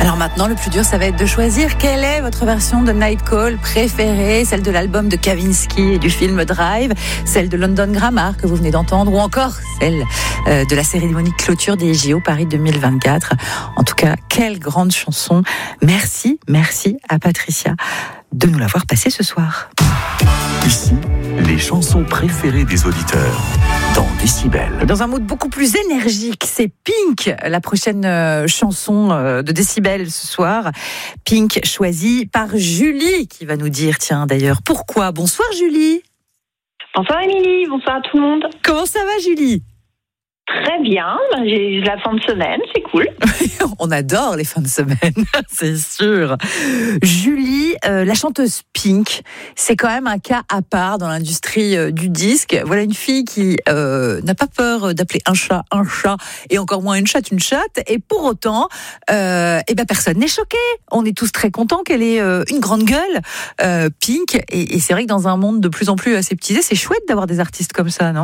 Alors maintenant, le plus dur, ça va être de choisir quelle est votre version de Night Call préférée, celle de l'album de Kavinsky et du film Drive, celle de London Grammar que vous venez d'entendre, ou encore celle de la cérémonie de clôture des JO Paris 2024. En tout cas, quelle grande chanson. Merci à Patricia de nous l'avoir passée ce soir. Ici, les chansons préférées des auditeurs dans Décibel. Dans un mood beaucoup plus énergique, c'est Pink, la prochaine chanson de Décibel ce soir. Pink choisie par Julie qui va nous dire, tiens d'ailleurs, pourquoi. Bonsoir Julie. Bonsoir Émilie, bonsoir à tout le monde. Comment ça va Julie ? Très bien, j'ai la fin de semaine, c'est cool. On adore les fins de semaine, c'est sûr. Julie, la chanteuse Pink, c'est quand même un cas à part dans l'industrie du disque. Voilà une fille qui n'a pas peur d'appeler un chat et encore moins une chatte. Et pour autant, personne n'est choqué. On est tous très contents qu'elle ait une grande gueule, Pink. Et c'est vrai que dans un monde de plus en plus aseptisé, c'est chouette d'avoir des artistes comme ça, non ?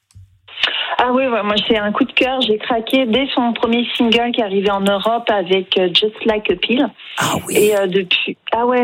Ah oui, ouais, moi c'est un coup de cœur, j'ai craqué dès son premier single qui est arrivé en Europe avec Just Like a Pill. Ah oui. Et depuis,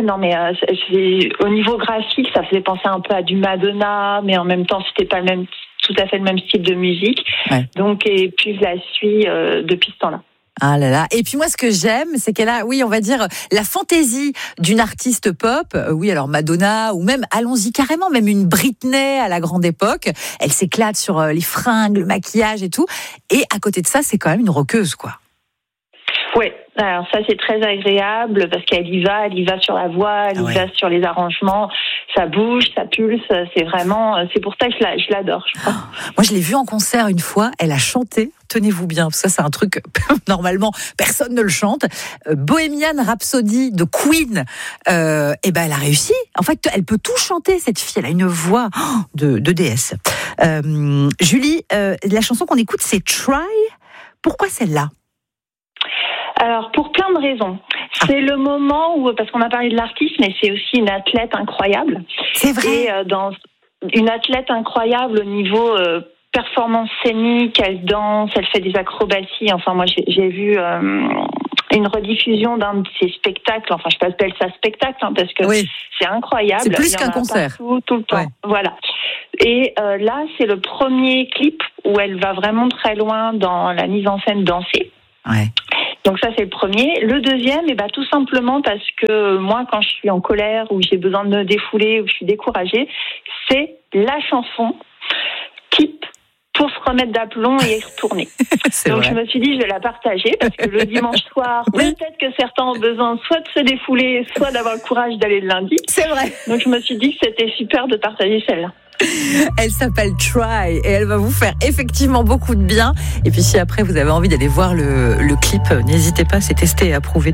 au niveau graphique, ça faisait penser un peu à du Madonna, mais en même temps c'était pas tout à fait le même style de musique. Ouais. Donc et puis je la suis depuis ce temps-là. Ah là là. Et puis moi, ce que j'aime, c'est qu'elle a, oui, on va dire, la fantaisie d'une artiste pop. Oui, alors Madonna, ou même, allons-y carrément, même une Britney à la grande époque. Elle s'éclate sur les fringues, le maquillage et tout. Et à côté de ça, c'est quand même une rockeuse, quoi. Oui, alors ça c'est très agréable parce qu'elle y va sur la voix, elle y va sur les arrangements, ça bouge, ça pulse, c'est pour ça que je l'adore, je crois. Moi je l'ai vue en concert une fois, elle a chanté, tenez-vous bien, parce que ça c'est un truc, normalement personne ne le chante, Bohemian Rhapsody de Queen, elle a réussi, en fait elle peut tout chanter cette fille, elle a une voix de déesse. Julie, la chanson qu'on écoute c'est Try, pourquoi celle-là ? Alors, pour plein de raisons. C'est le moment où, parce qu'on a parlé de l'artiste, mais c'est aussi une athlète incroyable. C'est vrai. Et une athlète incroyable au niveau performance scénique, elle danse, elle fait des acrobaties. Enfin, moi, j'ai vu une rediffusion d'un de ses spectacles. Enfin, je t'appelle ça spectacle, parce que c'est incroyable. C'est plus qu'un concert. Tout le temps. Ouais. Voilà. Et là, c'est le premier clip où elle va vraiment très loin dans la mise en scène dansée. Ouais. Donc ça c'est le premier. Le deuxième, tout simplement parce que moi quand je suis en colère ou j'ai besoin de me défouler ou je suis découragée, c'est la chanson type pour se remettre d'aplomb et y retourner. Donc je me suis dit je vais la partager parce que le dimanche soir, peut-être que certains ont besoin soit de se défouler, soit d'avoir le courage d'aller le lundi. C'est vrai. Donc je me suis dit que c'était super de partager celle-là. Elle s'appelle Try et elle va vous faire effectivement beaucoup de bien. Et puis si après vous avez envie d'aller voir le clip, n'hésitez pas, c'est testé et approuvé.